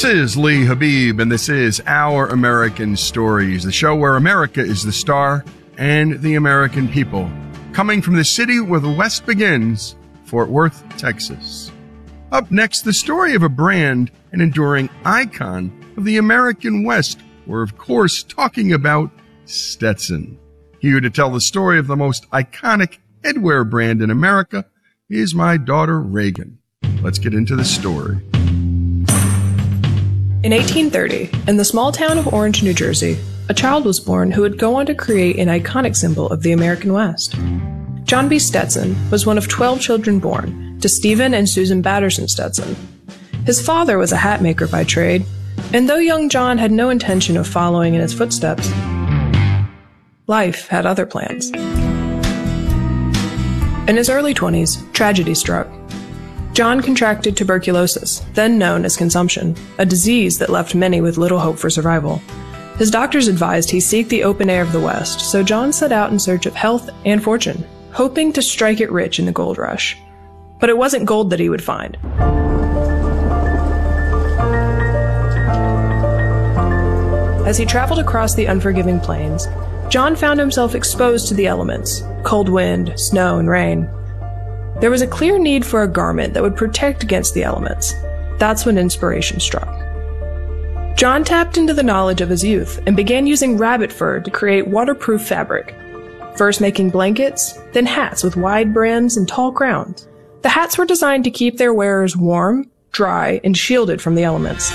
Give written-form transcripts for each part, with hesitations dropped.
This is Lee Habib, and this is Our American Stories, the show where America is the star and the American people. Coming from the city where the West begins, Fort Worth, Texas. Up next, the story of a brand, an enduring icon of the American West. We're, of course, talking about Stetson. Here to tell the story of the most iconic headwear brand in America is my daughter, Reagan. Let's get into the story. In 1830, in the small town of Orange, New Jersey, a child was born who would go on to create an iconic symbol of the American West. John B. Stetson was one of 12 children born to Stephen and Susan Batterson Stetson. His father was a hat maker by trade, and though young John had no intention of following in his footsteps, life had other plans. In his early 20s, tragedy struck. John contracted tuberculosis, then known as consumption, a disease that left many with little hope for survival. His doctors advised he seek the open air of the West, so John set out in search of health and fortune, hoping to strike it rich in the gold rush. But it wasn't gold that he would find. As he traveled across the unforgiving plains, John found himself exposed to the elements, cold wind, snow, and rain. There was a clear need for a garment that would protect against the elements. That's when inspiration struck. John tapped into the knowledge of his youth and began using rabbit fur to create waterproof fabric. First making blankets, then hats with wide brims and tall crowns. The hats were designed to keep their wearers warm, dry, and shielded from the elements.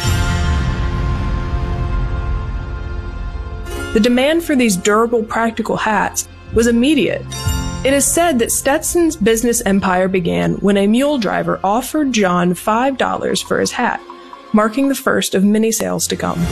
The demand for these durable, practical hats was immediate. It is said that Stetson's business empire began when a mule driver offered John $5 for his hat, marking the first of many sales to come.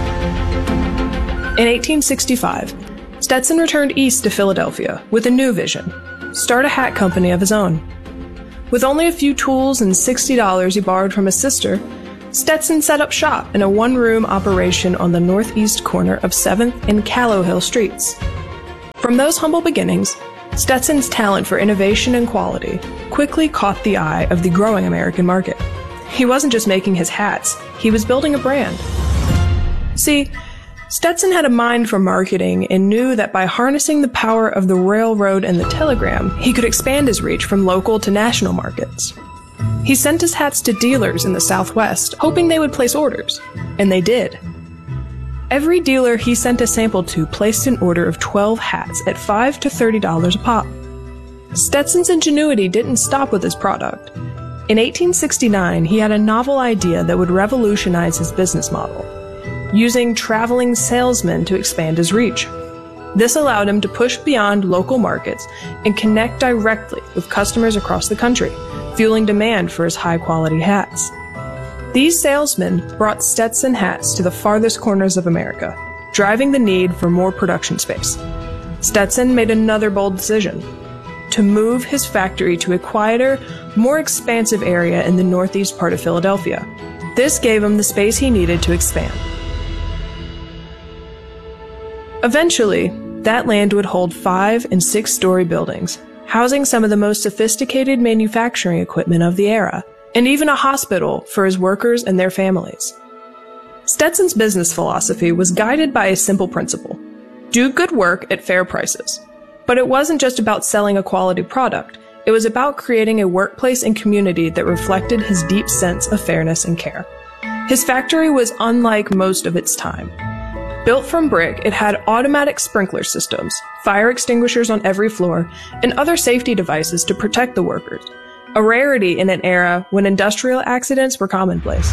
In 1865, Stetson returned east to Philadelphia with a new vision: start a hat company of his own. With only a few tools and $60 he borrowed from his sister, Stetson set up shop in a one-room operation on the northeast corner of 7th and Callowhill Streets. From those humble beginnings, Stetson's talent for innovation and quality quickly caught the eye of the growing American market. He wasn't just making his hats, he was building a brand. See, Stetson had a mind for marketing and knew that by harnessing the power of the railroad and the telegram, he could expand his reach from local to national markets. He sent his hats to dealers in the Southwest, hoping they would place orders, and they did. Every dealer he sent a sample to placed an order of 12 hats at $5 to $30 a pop. Stetson's ingenuity didn't stop with his product. In 1869, he had a novel idea that would revolutionize his business model, using traveling salesmen to expand his reach. This allowed him to push beyond local markets and connect directly with customers across the country, fueling demand for his high-quality hats. These salesmen brought Stetson hats to the farthest corners of America, driving the need for more production space. Stetson made another bold decision: to move his factory to a quieter, more expansive area in the northeast part of Philadelphia. This gave him the space he needed to expand. Eventually, that land would hold 5- and 6-story buildings, housing some of the most sophisticated manufacturing equipment of the era, and even a hospital for his workers and their families. Stetson's business philosophy was guided by a simple principle: do good work at fair prices. But it wasn't just about selling a quality product, it was about creating a workplace and community that reflected his deep sense of fairness and care. His factory was unlike most of its time. Built from brick, it had automatic sprinkler systems, fire extinguishers on every floor, and other safety devices to protect the workers, a rarity in an era when industrial accidents were commonplace.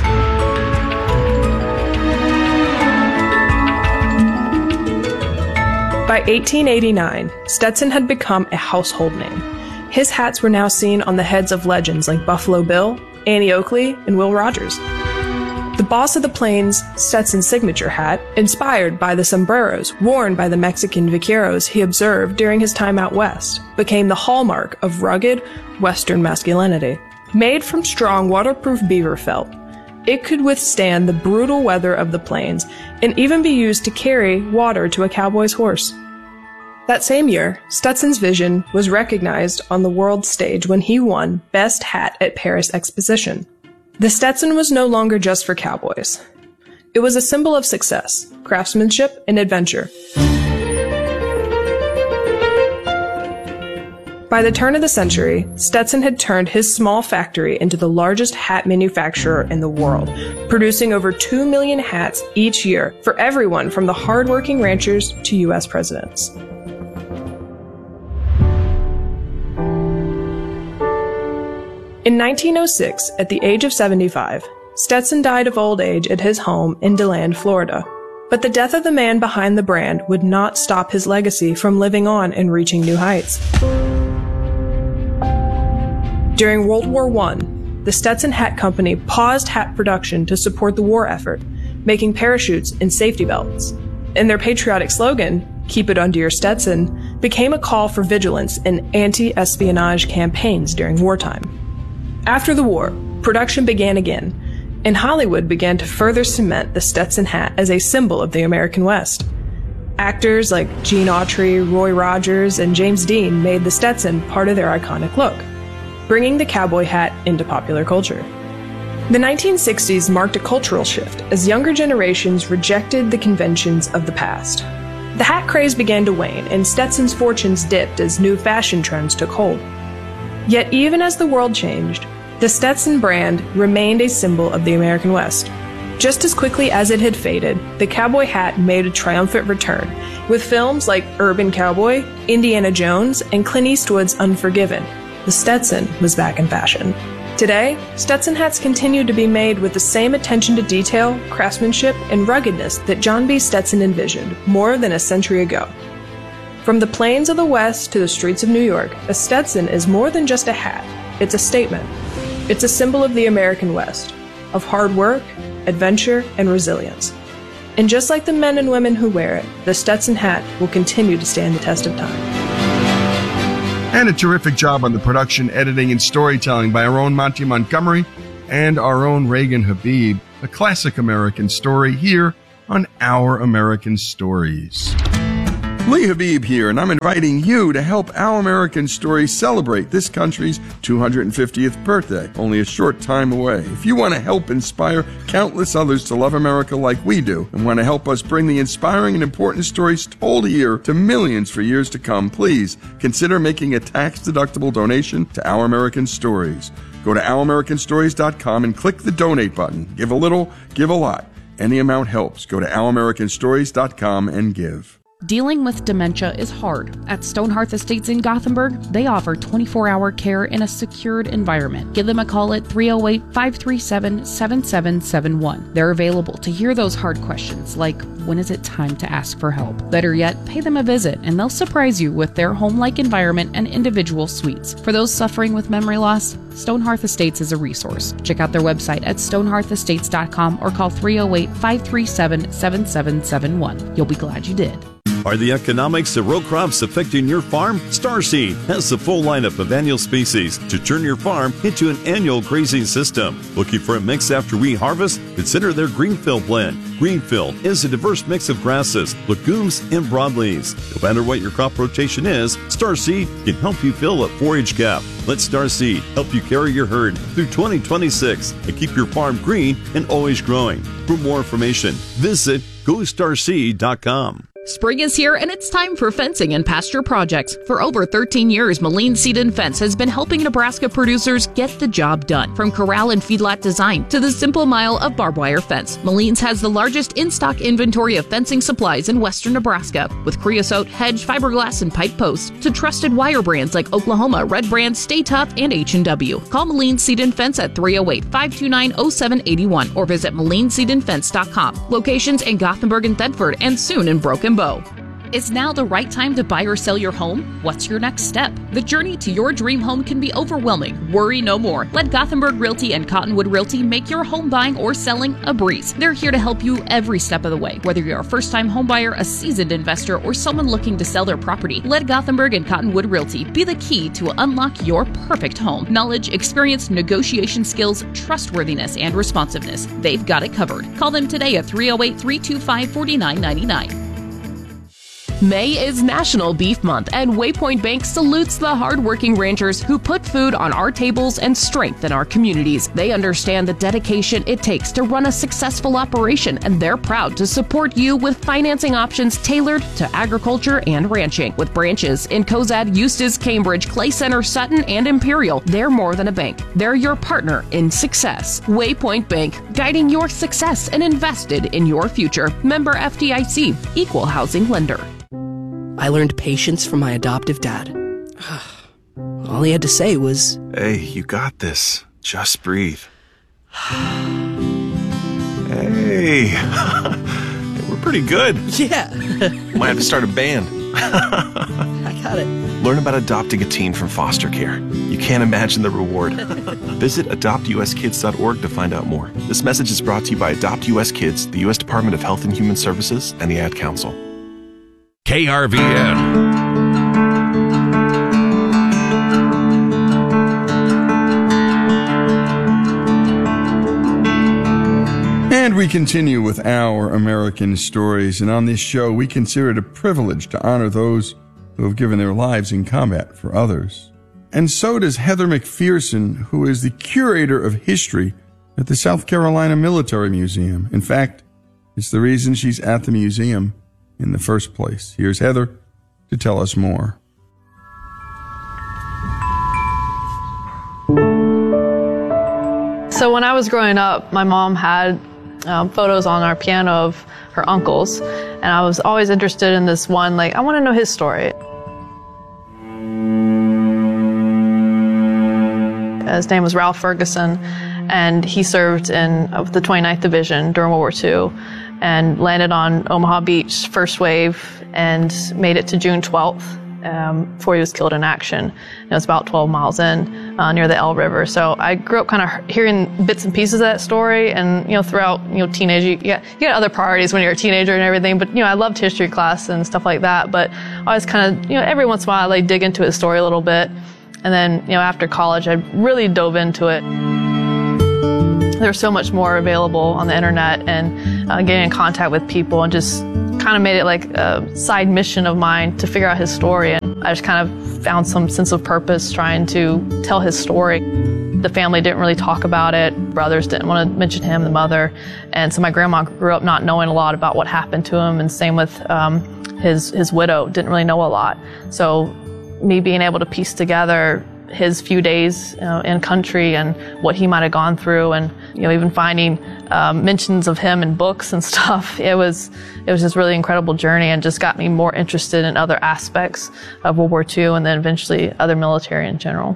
By 1889, Stetson had become a household name. His hats were now seen on the heads of legends like Buffalo Bill, Annie Oakley, and Will Rogers. The Boss of the Plains, Stetson's signature hat, inspired by the sombreros worn by the Mexican vaqueros he observed during his time out west, became the hallmark of rugged Western masculinity. Made from strong waterproof beaver felt, it could withstand the brutal weather of the plains and even be used to carry water to a cowboy's horse. That same year, Stetson's vision was recognized on the world stage when he won Best Hat at Paris Exposition. The Stetson was no longer just for cowboys. It was a symbol of success, craftsmanship, and adventure. By the turn of the century, Stetson had turned his small factory into the largest hat manufacturer in the world, producing over 2 million hats each year for everyone from the hardworking ranchers to U.S. presidents. In 1906, at the age of 75, Stetson died of old age at his home in DeLand, Florida. But the death of the man behind the brand would not stop his legacy from living on and reaching new heights. During World War I, the Stetson Hat Company paused hat production to support the war effort, making parachutes and safety belts. And their patriotic slogan, "Keep it under your Stetson," became a call for vigilance in anti-espionage campaigns during wartime. After the war, production began again, and Hollywood began to further cement the Stetson hat as a symbol of the American West. Actors like Gene Autry, Roy Rogers, and James Dean made the Stetson part of their iconic look, bringing the cowboy hat into popular culture. The 1960s marked a cultural shift as younger generations rejected the conventions of the past. The hat craze began to wane, and Stetson's fortunes dipped as new fashion trends took hold. Yet even as the world changed, the Stetson brand remained a symbol of the American West. Just as quickly as it had faded, the cowboy hat made a triumphant return, with films like Urban Cowboy, Indiana Jones, and Clint Eastwood's Unforgiven. The Stetson was back in fashion. Today, Stetson hats continue to be made with the same attention to detail, craftsmanship, and ruggedness that John B. Stetson envisioned more than a century ago. From the plains of the West to the streets of New York, a Stetson is more than just a hat. It's a statement. It's a symbol of the American West, of hard work, adventure, and resilience. And just like the men and women who wear it, the Stetson hat will continue to stand the test of time. And a terrific job on the production, editing, and storytelling by our own Monty Montgomery and our own Reagan Habib, a classic American story here on Our American Stories. Lee Habib here, and I'm inviting you to help Our American Stories celebrate this country's 250th birthday, only a short time away. If you want to help inspire countless others to love America like we do, and want to help us bring the inspiring and important stories told here to millions for years to come, please consider making a tax-deductible donation to Our American Stories. Go to ouramericanstories.com and click the donate button. Give a little, give a lot. Any amount helps. Go to ouramericanstories.com and give. Dealing with dementia is hard. At Stonehearth Estates in Gothenburg, they offer 24-hour care in a secured environment. Give them a call at 308-537-7771. They're available to hear those hard questions like, when is it time to ask for help? Better yet, pay them a visit and they'll surprise you with their home-like environment and individual suites. For those suffering with memory loss, Stonehearth Estates is a resource. Check out their website at stonehearthestates.com or call 308-537-7771. You'll be glad you did. Are the economics of row crops affecting your farm? Starseed has the full lineup of annual species to turn your farm into an annual grazing system. Looking for a mix after we harvest? Consider their Greenfield blend. Greenfield is a diverse mix of grasses, legumes, and broadleaves. No matter what your crop rotation is, Starseed can help you fill a forage gap. Let Starseed help you carry your herd through 2026 and keep your farm green and always growing. For more information, visit GoStarseed.com. Spring is here and it's time for fencing and pasture projects. For over 13 years, Moline Seed and Fence has been helping Nebraska producers get the job done. From corral and feedlot design to the simple mile of barbed wire fence, Moline's has the largest in-stock inventory of fencing supplies in western Nebraska, with creosote, hedge, fiberglass, and pipe posts, to trusted wire brands like Oklahoma, Red Brand, Stay Tough, and H&W. Call Moline Seed and Fence at 308-529-0781 or visit MolineSeedandFence.com. Locations in Gothenburg and Thedford, and soon in Broken Bow. Is now the right time to buy or sell your home? What's your next step? The journey to your dream home can be overwhelming. Worry no more. Let Gothenburg Realty and Cottonwood Realty make your home buying or selling a breeze. They're here to help you every step of the way. Whether you're a first-time homebuyer, a seasoned investor, or someone looking to sell their property, let Gothenburg and Cottonwood Realty be the key to unlock your perfect home. Knowledge, experience, negotiation skills, trustworthiness, and responsiveness. They've got it covered. Call them today at 308-325-4999. May is National Beef Month, and Waypoint Bank salutes the hardworking ranchers who put food on our tables and strengthen our communities. They understand the dedication it takes to run a successful operation, and they're proud to support you with financing options tailored to agriculture and ranching. With branches in Cozad, Eustis, Cambridge, Clay Center, Sutton, and Imperial, they're more than a bank. They're your partner in success. Waypoint Bank, guiding your success and invested in your future. Member FDIC, Equal Housing Lender. I learned patience from my adoptive dad. All he had to say was, "Hey, you got this. Just breathe." Hey, we're pretty good. yeah. Might have to start a band. I got it. Learn about adopting a teen from foster care. You can't imagine the reward. Visit adoptuskids.org to find out more. This message is brought to you by Adopt US Kids, the U.S. Department of Health and Human Services, and the Ad Council. KRVN. And we continue with Our American Stories. And on this show, we consider it a privilege to honor those who have given their lives in combat for others. And so does Heather McPherson, who is the curator of history at the South Carolina Military Museum. In fact, it's the reason she's at the museum in the first place. Here's Heather to tell us more. So when I was growing up, my mom had photos on our piano of her uncles, and I was always interested in this one, like, I want to know his story. His name was Ralph Ferguson, and he served in the 29th Division during World War II and landed on Omaha Beach, first wave, and made it to June 12th before he was killed in action. It was about 12 miles in, near the Elbe River. So I grew up kind of hearing bits and pieces of that story, and throughout teenage, you got other priorities when you're a teenager and everything. But I loved history class and stuff like that. But I always kind of every once in a while I dig into his story a little bit, and then after college I really dove into it. There's so much more available on the internet, and getting in contact with people, and just kind of made it like a side mission of mine to figure out his story. And I just kind of found some sense of purpose trying to tell his story. The family didn't really talk about it. Brothers didn't want to mention him, the mother. And so my grandma grew up not knowing a lot about what happened to him, and same with his widow, didn't really know a lot. So me being able to piece together his few days in country and what he might have gone through, and even finding mentions of him in books and stuff, it was just a really incredible journey, and just got me more interested in other aspects of World War II, and then eventually other military in general.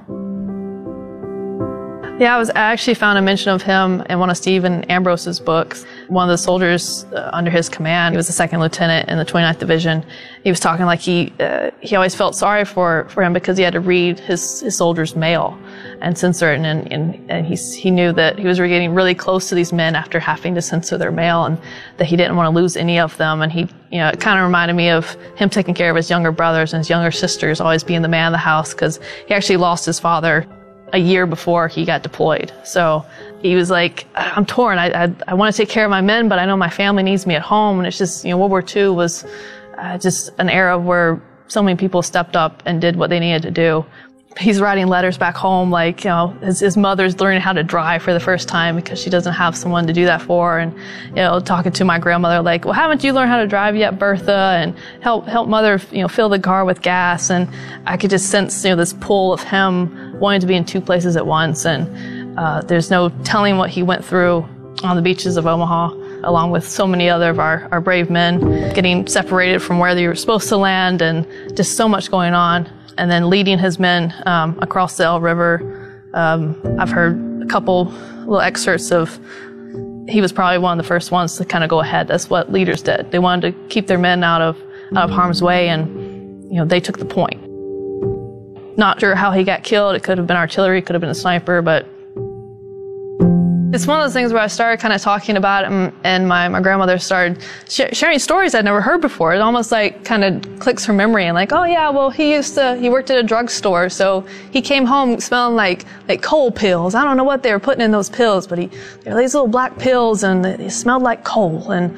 Yeah, I actually found a mention of him in one of Stephen Ambrose's books. One of the soldiers under his command, he was a second lieutenant in the 29th Division. He was talking like he always felt sorry for him because he had to read his soldiers' mail and censor it, and he knew that he was getting really close to these men after having to censor their mail, and that he didn't want to lose any of them. And it kind of reminded me of him taking care of his younger brothers and his younger sisters, always being the man of the house, because he actually lost his father a year before he got deployed. So he was like, I'm torn. I want to take care of my men, but I know my family needs me at home. And it's just, World War II was just an era where so many people stepped up and did what they needed to do. He's writing letters back home, like, his mother's learning how to drive for the first time because she doesn't have someone to do that for. And, talking to my grandmother, like, well, haven't you learned how to drive yet, Bertha? And help mother, fill the car with gas. And I could just sense, this pull of him wanting to be in two places at once. And there's no telling what he went through on the beaches of Omaha, along with so many other of our brave men, getting separated from where they were supposed to land, and just so much going on. And then leading his men across the Elbe River. I've heard a couple little excerpts of, he was probably one of the first ones to kind of go ahead. That's what leaders did. They wanted to keep their men out of harm's way, and they took the point. Not sure how he got killed. It could have been artillery, it could have been a sniper, but it's one of those things where I started kind of talking about it, and my grandmother started sharing stories I'd never heard before. It almost like kind of clicks from memory, and like, oh yeah, well he worked at a drugstore, so he came home smelling like coal pills. I don't know what they were putting in those pills, but they were these little black pills, and they smelled like coal. And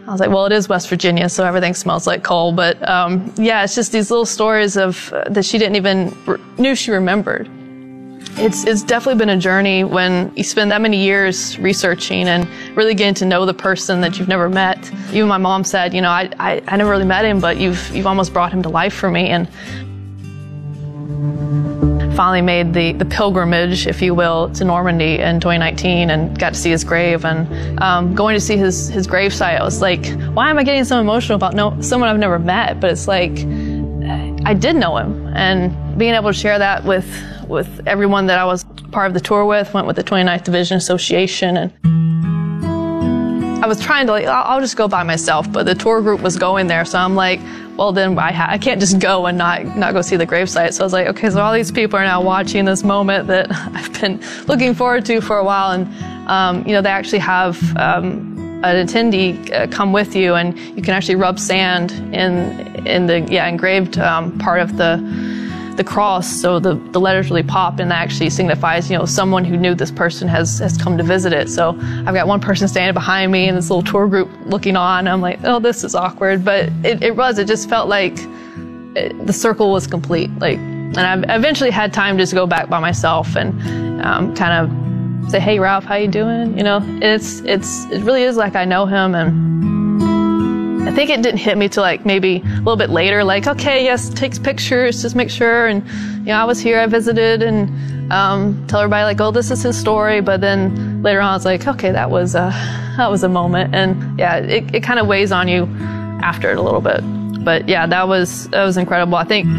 I was like, well, it is West Virginia, so everything smells like coal. But yeah, it's just these little stories of that she didn't even knew she remembered. It's definitely been a journey when you spend that many years researching and really getting to know the person that you've never met. Even my mom said, I never really met him, but you've almost brought him to life for me. And finally made the pilgrimage, if you will, to Normandy in 2019 and got to see his grave. And going to see his gravesite, I was like, why am I getting so emotional about someone I've never met? But it's like, I did know him. And being able to share that with everyone that I was part of the tour with, went with the 29th Division Association. And I was trying to, I'll just go by myself, but the tour group was going there. So I'm like, well, then I can't just go and not go see the gravesite. So I was like, okay, so all these people are now watching this moment that I've been looking forward to for a while. And, they actually have an attendee come with you, and you can actually rub sand in the engraved part of the cross, so the letters really pop, and that actually signifies, someone who knew this person has come to visit it. So I've got one person standing behind me and this little tour group looking on. I'm like, oh, this is awkward, but it just felt like the circle was complete. And I eventually had time just to go back by myself and kind of say, hey, Ralph, how you doing? It really is like I know him. And I think it didn't hit me till maybe a little bit later, okay, yes, takes pictures, just make sure. And, I was here, I visited, and tell everybody oh, this is his story. But then later on, I was like, okay, that was a moment. And yeah, it kind of weighs on you after it a little bit. But yeah, that was incredible. I think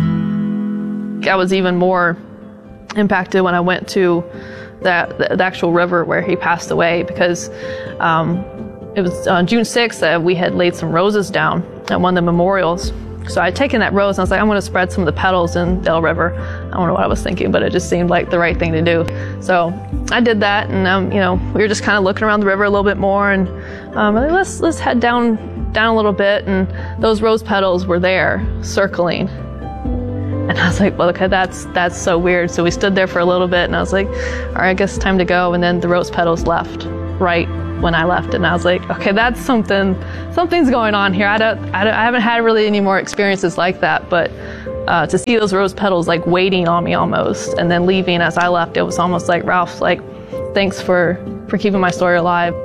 I was even more impacted when I went to the actual river where he passed away, because it was on June 6th, we had laid some roses down at one of the memorials. So I had taken that rose and I was like, I'm going to spread some of the petals in Del River. I don't know what I was thinking, but it just seemed like the right thing to do. So I did that, and we were just kind of looking around the river a little bit more, and let's head down a little bit, and those rose petals were there circling. And I was like, well, okay, that's so weird. So we stood there for a little bit, and I was like, all right, I guess it's time to go. And then the rose petals left right when I left, and I was like, okay, that's something's going on here. I haven't had really any more experiences like that, but to see those rose petals waiting on me almost, and then leaving as I left, it was almost like, Ralph, thanks for keeping my story alive.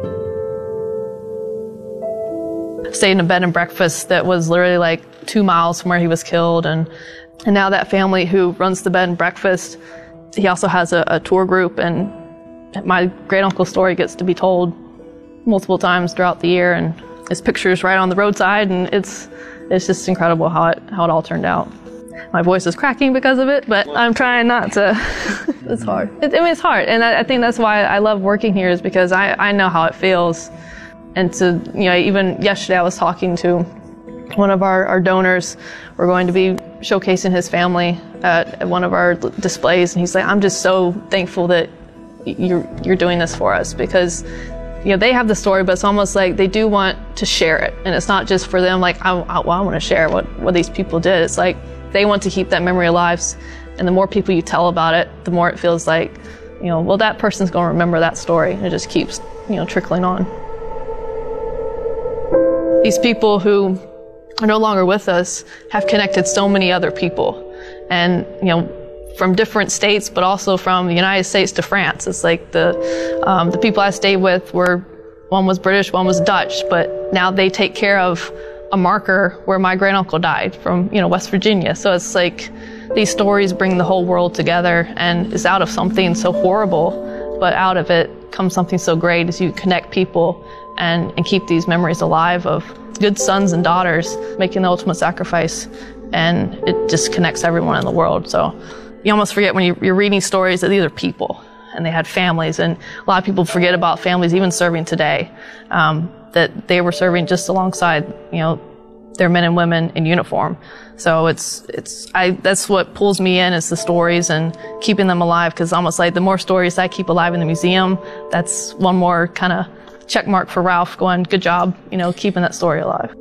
Stayed in a bed and breakfast that was literally 2 miles from where he was killed, and now that family who runs the bed and breakfast, he also has a tour group, and my great uncle's story gets to be told multiple times throughout the year, and his picture's right on the roadside, and it's just incredible how it all turned out. My voice is cracking because of it, but I'm trying not to. It's hard. It's hard, and I think that's why I love working here, is because I know how it feels. And to, even yesterday I was talking to one of our donors. We're going to be showcasing his family at one of our displays, and he's like, I'm just so thankful that you're doing this for us, because they have the story, but it's almost like they do want to share it, and it's not just for them I want to share what these people did. It's like they want to keep that memory alive, and the more people you tell about it, the more it feels like well, that person's going to remember that story, and it just keeps trickling on. These people who are no longer with us have connected so many other people, and from different states, but also from the United States to France. It's like the people I stayed with one was British, one was Dutch, but now they take care of a marker where my great uncle died from, West Virginia. So it's like these stories bring the whole world together, and it's out of something so horrible, but out of it comes something so great as you connect people and keep these memories alive of good sons and daughters making the ultimate sacrifice, and it just connects everyone in the world. So you almost forget when you're reading stories that these are people and they had families, and a lot of people forget about families even serving today, that they were serving just alongside, their men and women in uniform. So that's what pulls me in, is the stories and keeping them alive, because almost like the more stories I keep alive in the museum, that's one more kind of check mark for Ralph going, good job, keeping that story alive.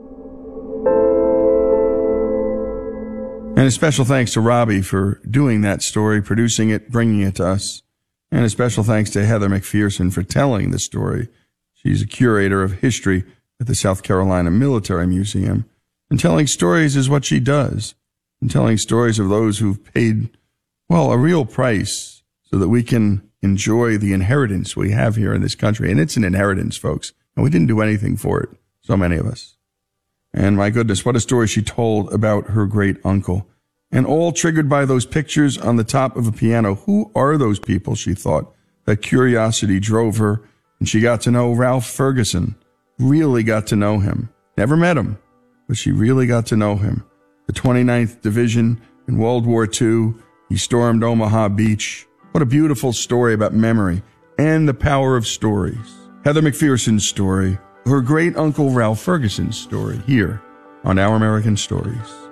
And a special thanks to Robbie for doing that story, producing it, bringing it to us. And a special thanks to Heather McPherson for telling the story. She's a curator of history at the South Carolina Military Museum. And telling stories is what she does. And telling stories of those who've paid, well, a real price so that we can enjoy the inheritance we have here in this country. And it's an inheritance, folks. And we didn't do anything for it, so many of us. And my goodness, what a story she told about her great uncle. And all triggered by those pictures on the top of a piano. Who are those people, she thought. That curiosity drove her, and she got to know Ralph Ferguson. Really got to know him. Never met him, but she really got to know him. The 29th Division in World War II, he stormed Omaha Beach. What a beautiful story about memory and the power of stories. Heather McPherson's story, her great uncle Ralph Ferguson's story, here on Our American Stories.